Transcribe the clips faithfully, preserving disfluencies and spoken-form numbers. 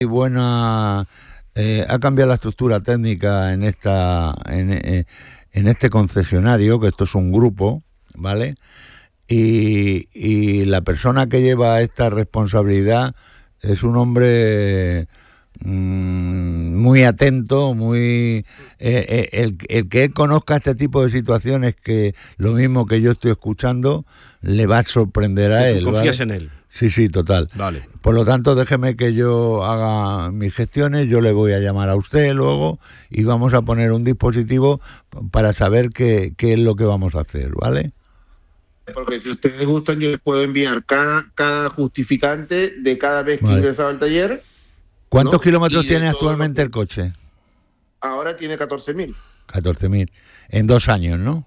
buena, eh, ha cambiado la estructura técnica en esta, en, eh, en este concesionario, que esto es un grupo, ¿vale? Y, y la persona que lleva esta responsabilidad es un hombre mmm, muy atento, muy eh, eh, el, el que él conozca este tipo de situaciones, que lo mismo que yo estoy escuchando, le va a sorprender a él. ¿Confías ¿vale? en él? Sí, sí, total. Vale. Por lo tanto, déjeme que yo haga mis gestiones, yo le voy a llamar a usted luego y vamos a poner un dispositivo para saber qué, qué es lo que vamos a hacer, ¿vale? Porque si ustedes gustan, yo les puedo enviar cada, cada justificante de cada vez que Vale. ingresaba al taller. ¿Cuántos ¿no? kilómetros Y de tiene todo actualmente lo que- el coche? Ahora tiene catorce mil. catorce mil. En dos años, ¿no?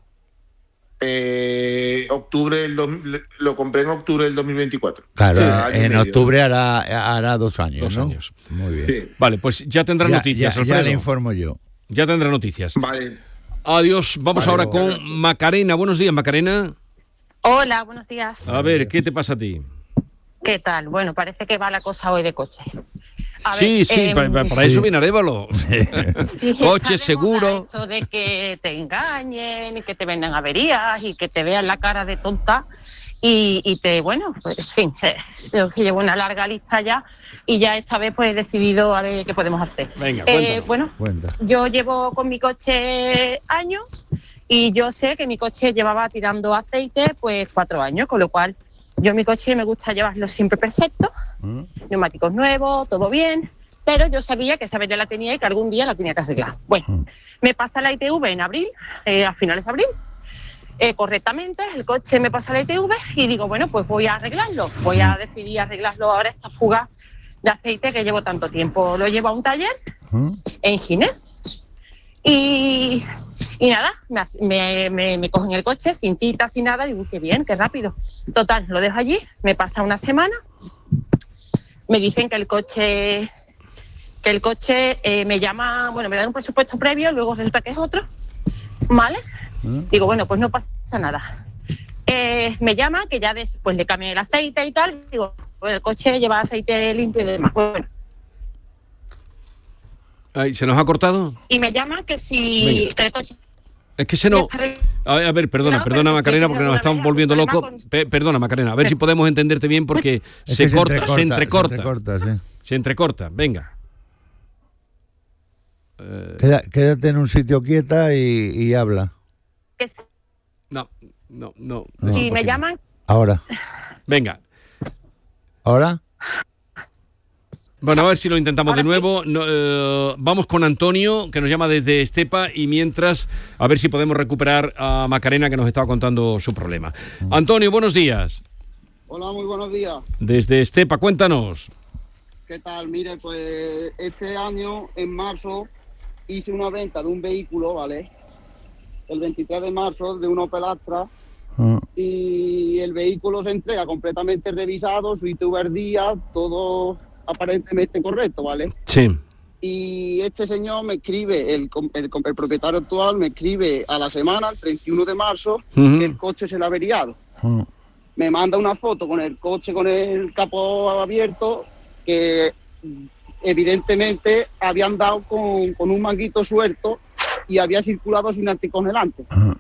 Eh, octubre del dos, lo compré en octubre del dos mil veinticuatro. Claro, O sea, año y en medio. octubre hará, hará dos años, Dos ¿no? años. Muy bien. Sí. Vale, pues ya tendrá Ya- noticias, ya, Alfredo. ya le informo yo. Ya tendrá noticias. Vale. Adiós. Vamos Vale, ahora bueno. con Macarena. Buenos días, Macarena. Hola, buenos días. A ver, ¿qué te pasa a ti? ¿Qué tal? Bueno, parece que va la cosa hoy de coches. A Sí, ver, sí, em, para, para sí. eso viene Arévalo. sí, Coche está de seguro. moda Eso de que te engañen y que te vendan averías y que te vean la cara de tonta y, y te, bueno, pues sí, se, se- que llevo una larga lista ya y ya esta vez pues he decidido a ver qué podemos hacer. Venga, Eh, cuéntanos. bueno, Cuenta. yo llevo con mi coche años y yo sé que mi coche llevaba tirando aceite pues cuatro años, con lo cual yo mi coche me gusta llevarlo siempre perfecto, ¿Mm? neumáticos nuevos, todo bien, pero yo sabía que esa avería la tenía y que algún día la tenía que arreglar. Bueno, Mm. me pasa la I T V en abril, eh, a finales de abril, eh, correctamente, el coche me pasa la I T V y digo, bueno, pues voy a arreglarlo, voy a decidir arreglarlo ahora, esta fuga de aceite que llevo tanto tiempo. Lo llevo a un taller ¿Mm? en Ginés. Y, y nada, me, hace- me, me, me cogen el coche sin citas, sin nada, digo, qué bien, qué rápido. Total, lo dejo allí, me pasa una semana, me dicen que el coche, que el coche eh, me llama, bueno, me dan un presupuesto previo, luego resulta que es otro, ¿vale? ¿Mm? Digo, bueno, pues no pasa nada. Eh, me llama, que ya después le cambié el aceite y tal, digo, pues el coche lleva aceite limpio y demás. Bueno, Ay, ¿se nos ha cortado? y me llama que si el coche Es que se no... ya está A ver, a ver, perdona, No, perdona pero Macarena, sí, porque de nos alguna estamos manera, volviendo un locos. problema con- Pe- Perdona, Macarena, a ver si podemos entenderte bien porque Es se, que corta, se entrecorta. Se entrecorta, sí. Se entrecorta, venga. Eh, Queda- quédate en un sitio quieta y, y habla. que no, no, no. No. es si me imposible. llaman, Ahora. Venga. ¿Ahora? Bueno, a ver si lo intentamos Ahora de nuevo. No, eh, vamos con Antonio, que nos llama desde Estepa, y mientras, a ver si podemos recuperar a Macarena, que nos estaba contando su problema. Antonio, buenos días. Hola, muy buenos días. Desde Estepa, cuéntanos. ¿Qué tal? Mire, pues este año, en marzo, hice una venta de un vehículo, ¿vale? El veintitrés de marzo, de un Opel Astra, ¿Mm? y el vehículo se entrega completamente revisado, su I T V al día, todo aparentemente correcto, ¿vale? Sí. Y este señor me escribe, el, com- el, com- el propietario actual me escribe a la semana, el treinta y uno de marzo, Ujú. que el coche se le ha averiado. ¿Mm? Me manda una foto con el coche con el capó abierto que evidentemente habían dado con, con un manguito suelto y había circulado sin anticongelante. Ah.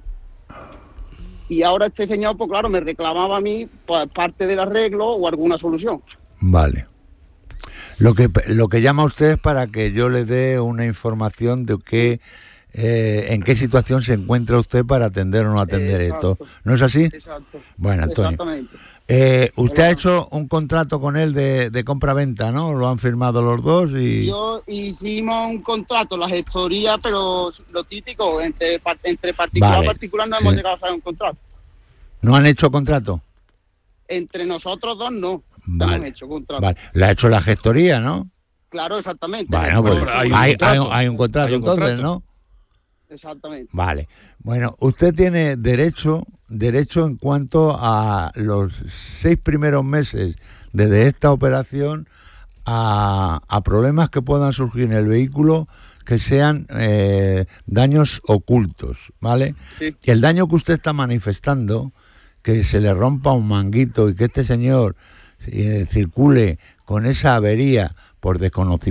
Y ahora este señor, pues claro, me reclamaba a mí pues, parte del arreglo o alguna solución. Vale. Lo que lo que llama usted es para que yo le dé una información de qué, eh, en qué situación se encuentra usted para atender o no atender Exacto. esto. ¿No es así? Exacto. Bueno, Antonio. Exactamente. Eh, usted Hola. ha hecho un contrato con él de, de compra-venta, ¿no? Lo han firmado los dos y... Yo hicimos un contrato, la gestoría, pero lo típico, entre, par- entre particular Vale, a particular no sí. hemos llegado a hacer un contrato. ¿No han hecho contrato? Entre nosotros dos no, Vale. hemos hecho contrato. Vale. Le ha hecho la gestoría, ¿no? Claro, exactamente. Bueno, pues pero hay, hay hay, un contrato. hay un contrato Hay un entonces, contrato. ¿no? Exactamente. Vale. Bueno, usted tiene derecho, derecho en cuanto a los seis primeros meses desde esta operación a, a problemas que puedan surgir en el vehículo que sean eh, daños ocultos, ¿vale? Sí. El daño que usted está manifestando, que se le rompa un manguito y que este señor eh, circule con esa avería por desconocimiento